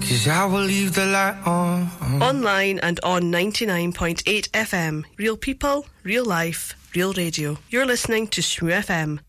'cause I will leave the light on. Online and on 99.8 FM. Real people, real life, real radio. You're listening to Shmoo FM.